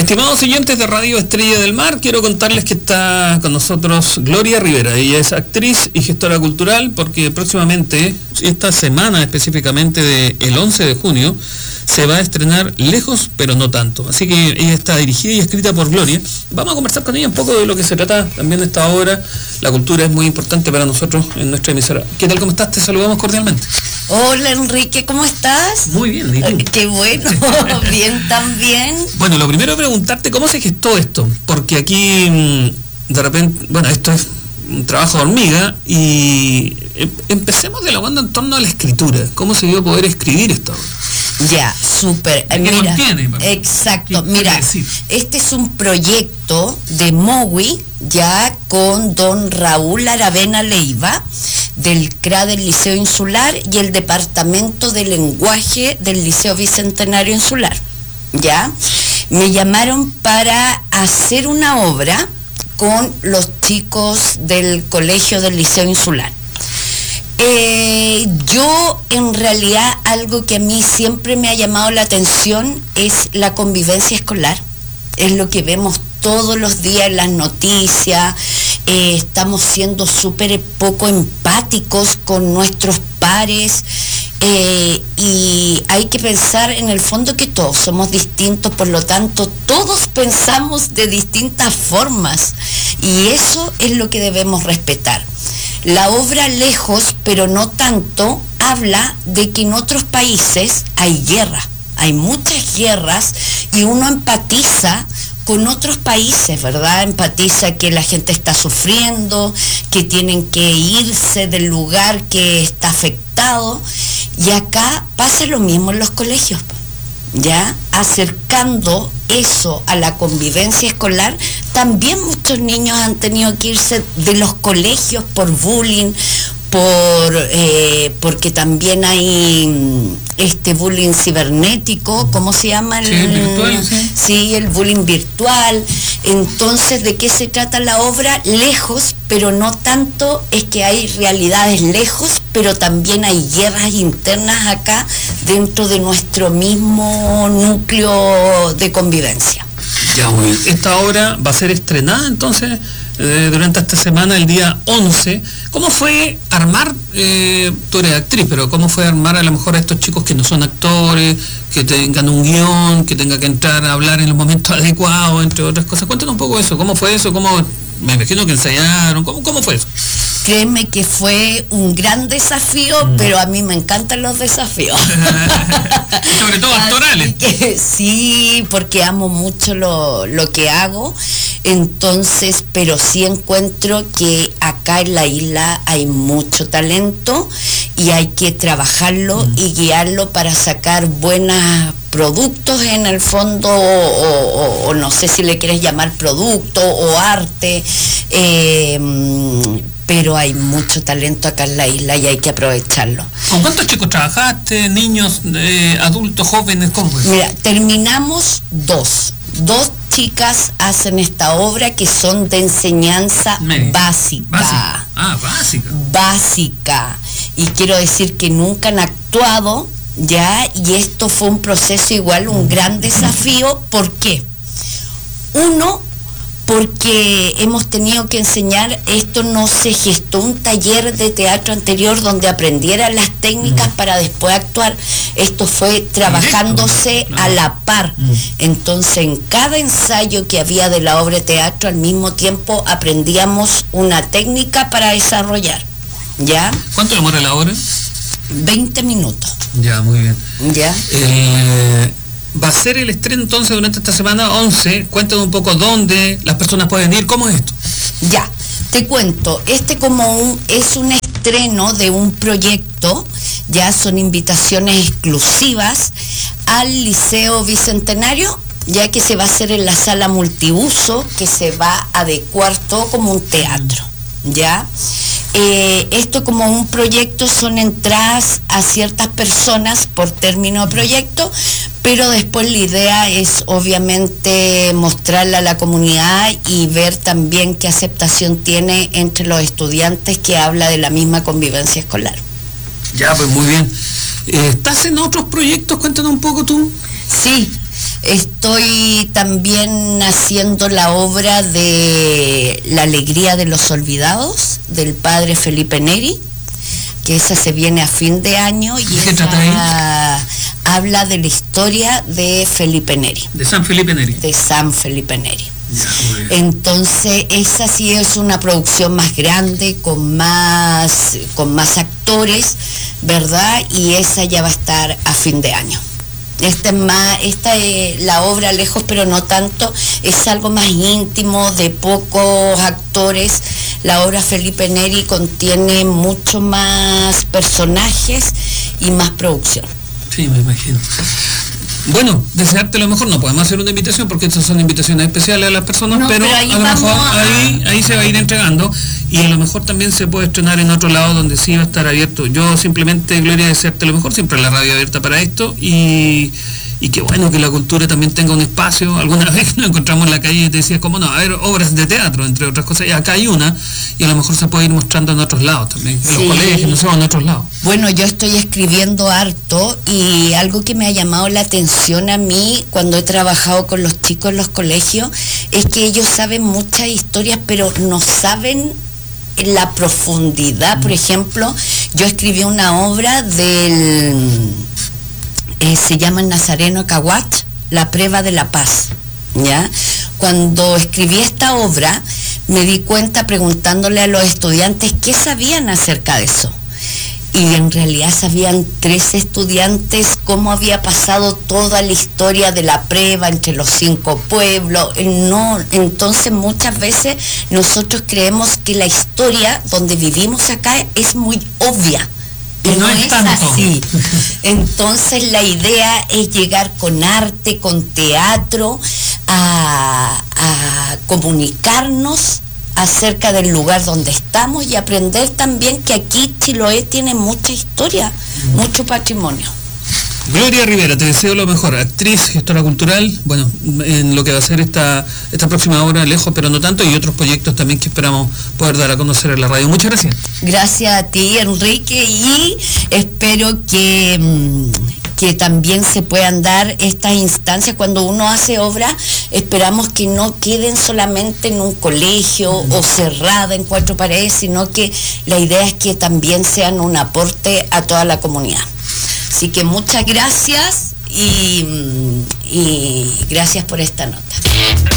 Estimados oyentes de Radio Estrella del Mar, quiero contarles que está con nosotros Gloria Rivera. Ella es actriz y gestora cultural, porque próximamente, esta semana específicamente del 11 de junio, se va a estrenar Lejos pero no tanto. Así que ella está dirigida y escrita por Gloria. Vamos a conversar con ella un poco de lo que se trata también de esta obra. La cultura es muy importante para nosotros en nuestra emisora. ¿Qué tal, cómo estás? Te saludamos cordialmente. Hola Enrique, ¿cómo estás? Muy bien, ¿y tú? Qué bueno, bien también. Bueno, lo primero es preguntarte cómo se gestó esto, porque aquí de repente, bueno, esto es un trabajo de hormiga y empecemos dialogando en torno a la escritura. ¿Cómo se dio poder escribir esto? Ya, súper. ¿Qué Mira, contiene? exacto. ¿Qué Mira, decir? este es un proyecto de MOWI, ya con don Raúl Aravena Leiva, del CRA del Liceo Insular y el Departamento de Lenguaje del Liceo Bicentenario Insular. ¿Ya? Me llamaron para hacer una obra con los chicos del colegio del Liceo Insular. Yo en realidad algo que a mí siempre me ha llamado la atención es la convivencia escolar. Es lo que vemos todos los días en las noticias. Estamos siendo súper poco empáticos con nuestros pares. Y hay que pensar en el fondo que todos somos distintos, por lo tanto todos pensamos de distintas formas y eso es lo que debemos respetar. La obra Lejos pero no tanto habla de que en otros países hay guerra, hay muchas guerras y uno empatiza con otros países, ¿verdad? Empatiza que la gente está sufriendo, que tienen que irse del lugar que está afectado. Y acá pasa lo mismo en los colegios, ¿ya? Acercando eso a la convivencia escolar, también muchos niños han tenido que irse de los colegios por bullying, porque también hay este bullying cibernético, ¿cómo se llama? Virtual, sí. Sí, el bullying virtual. Entonces, ¿de qué se trata la obra? Lejos, pero no tanto, es que hay realidades lejos, pero también hay guerras internas acá dentro de nuestro mismo núcleo de convivencia. Ya, muy bien. Esta obra va a ser estrenada entonces durante esta semana, el día 11. ¿Cómo fue armar, tú eres actriz, pero cómo fue armar a lo mejor a estos chicos que no son actores, que tengan un guión, que tengan que entrar a hablar en los momentos adecuados, entre otras cosas? Cuéntanos un poco eso, ¿cómo fue eso? Me imagino que ensayaron, ¿cómo fue eso? Créeme que fue un gran desafío, pero a mí me encantan los desafíos. Sobre todo actorales. Sí, porque amo mucho lo que hago. Entonces, pero sí encuentro que acá en la isla hay mucho talento y hay que trabajarlo y guiarlo para sacar buenos productos en el fondo, o no sé si le quieres llamar producto o arte, pero hay mucho talento acá en la isla y hay que aprovecharlo. ¿Con cuántos chicos trabajaste? ¿Niños, adultos, jóvenes? ¿Cómo fue? Mira, terminamos dos chicas hacen esta obra que son de enseñanza básica. Básica. Y quiero decir que nunca han actuado, ¿ya? Y esto fue un proceso igual, un gran desafío. ¿Por qué? Uno, porque hemos tenido que enseñar, esto no se gestó un taller de teatro anterior donde aprendieran las técnicas para después actuar, esto fue trabajándose a la par. Entonces en cada ensayo que había de la obra de teatro, al mismo tiempo aprendíamos una técnica para desarrollar, ¿ya? ¿Cuánto demora la obra? 20 minutos. Ya, muy bien. ¿Ya? Va a ser el estreno entonces durante esta semana 11. Cuéntame un poco dónde las personas pueden ir, ¿cómo es esto? Ya, te cuento, es un estreno de un proyecto, ya son invitaciones exclusivas al Liceo Bicentenario, ya que se va a hacer en la sala multiuso, que se va a adecuar todo como un teatro, ¿ya? Esto como un proyecto son entradas a ciertas personas por término de proyecto, pero después la idea es obviamente mostrarla a la comunidad y ver también qué aceptación tiene entre los estudiantes, que habla de la misma convivencia escolar. Ya, pues muy bien. ¿Estás en otros proyectos? Cuéntanos un poco tú. Estoy también haciendo la obra de La alegría de los olvidados, del padre Felipe Neri, que esa se viene a fin de año, y ¿qué trata ahí? Habla de la historia de Felipe Neri. De San Felipe Neri. De San Felipe Neri. Entonces esa sí es una producción más grande, con más actores, ¿verdad? Y esa ya va a estar a fin de año. Esta es la obra Lejos pero no tanto, es algo más íntimo, de pocos actores. La obra Felipe Neri contiene mucho más personajes y más producción. Sí, me imagino. Bueno, desearte lo mejor. No podemos hacer una invitación porque estas son invitaciones especiales a las personas, no, pero a lo mejor ahí se va a ir entregando, y a lo mejor también se puede estrenar en otro lado donde sí va a estar abierto. Yo simplemente, Gloria, desearte lo mejor, siempre la radio abierta para esto, y qué bueno que la cultura también tenga un espacio. Alguna vez nos encontramos en la calle y te decía, ¿cómo no? A ver, obras de teatro, entre otras cosas, y acá hay una, y a lo mejor se puede ir mostrando en otros lados también, en los colegios, no sé, en otros lados. Bueno, yo estoy escribiendo harto, y algo que me ha llamado la atención a mí cuando he trabajado con los chicos en los colegios es que ellos saben muchas historias, pero no saben la profundidad. Por ejemplo, yo escribí una obra se llama El Nazareno Caguach, La prueba de la paz, ¿ya? Cuando escribí esta obra, me di cuenta preguntándole a los estudiantes qué sabían acerca de eso. Y en realidad sabían 3 estudiantes cómo había pasado toda la historia de la prueba entre los 5 pueblos. No, entonces muchas veces nosotros creemos que la historia donde vivimos acá es muy obvia. Y no es así. Entonces la idea es llegar con arte, con teatro, a comunicarnos acerca del lugar donde estamos, y aprender también que aquí Chiloé tiene mucha historia, mucho patrimonio. Gloria Rivera, te deseo lo mejor, actriz, gestora cultural, bueno, en lo que va a ser esta próxima obra, Lejos pero no tanto, y otros proyectos también que esperamos poder dar a conocer en la radio. Muchas gracias. Gracias a ti, Enrique, y espero que también se puedan dar estas instancias. Cuando uno hace obra, esperamos que no queden solamente en un colegio o cerrada en 4 paredes, sino que la idea es que también sean un aporte a toda la comunidad. Así que muchas gracias y gracias por esta nota.